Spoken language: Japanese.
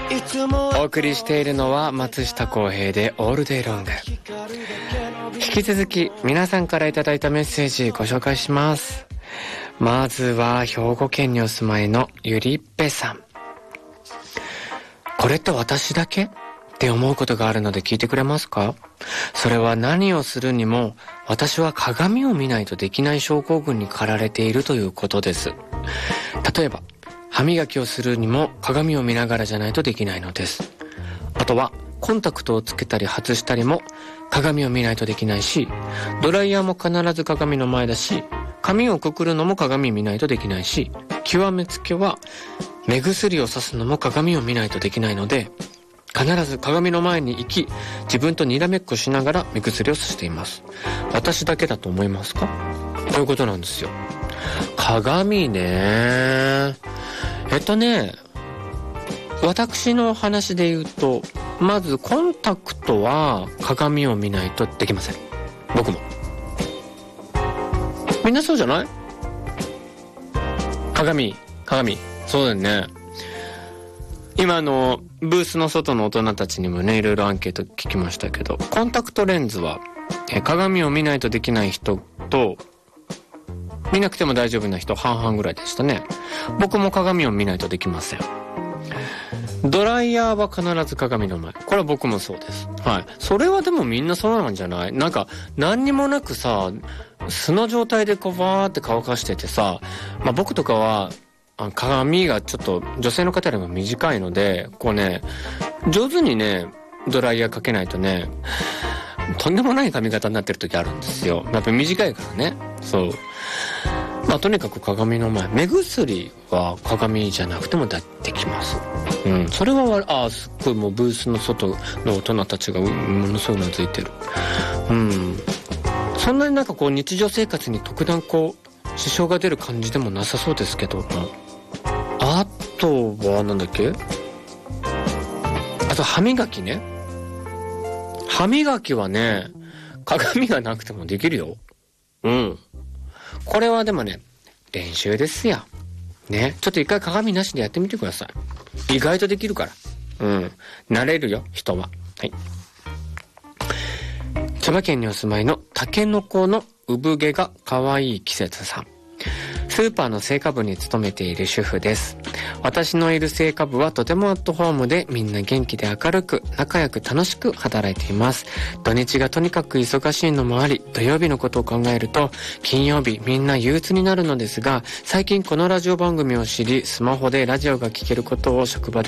お送りしているのは松下洸平でオールデイロング。引き続き皆さんからいただいたメッセージご紹介します。まずは兵庫県にお住まいのゆりっぺさん。これって私だけって思うことがあるので聞いてくれますか？それは何をするにも私は鏡を見ないとできない症候群に駆られているということです。例えば歯磨きをするにも鏡を見ながらじゃないとできないのです。あとはコンタクトをつけたり外したりも鏡を見ないとできないし、ドライヤーも必ず鏡の前だし、髪をくくるのも鏡見ないとできないし、極めつけは目薬をさすのも鏡を見ないとできないので、必ず鏡の前に行き、自分とにらめっこしながら目薬をさしています。私だけだと思いますか？ということなんですよ。鏡ね。私の話で言うと、まずコンタクトは鏡を見ないとできません。僕も。みんなそうじゃない？鏡。そうだよね。今ブースの外の大人たちにもね、いろいろアンケート聞きましたけど、コンタクトレンズは鏡を見ないとできない人と見なくても大丈夫な人半々ぐらいでしたね。僕も鏡を見ないとできません。ドライヤーは必ず鏡の前。これは僕もそうです。はい。それはでもみんなそうなんじゃない？なんか何にもなくさ、素の状態でこうバーって乾かしててさ、まあ僕とかは髪がちょっと女性の方よりも短いので、こうね、上手にねドライヤーかけないとね、とんでもない髪型になってる時あるんですよ。やっぱり短いからね。そう。まあとにかく鏡の前。目薬は鏡じゃなくてもできます。うん。それはすっごいもうブースの外の大人たちがものすごいうなずいてる。うん。そんなになんかこう日常生活に特段こう支障が出る感じでもなさそうですけど。あとはなんだっけ？あと歯磨きね。歯磨きはね、鏡がなくてもできるよ。うん。これはでもね、練習ですよ。ね。ちょっと一回鏡なしでやってみてください。意外とできるから。うん。慣れるよ、人は。はい。千葉県にお住まいのタケノコの産毛が可愛い季節さん。スーパーの青果部に勤めている主婦です。私のいる青果部はとてもアットホームで、みんな元気で明るく仲良く楽しく働いています。土日がとにかく忙しいのもあり、土曜日のことを考えると金曜日みんな憂鬱になるのですが、最近このラジオ番組を知り、スマホでラジオが聴けることを職場で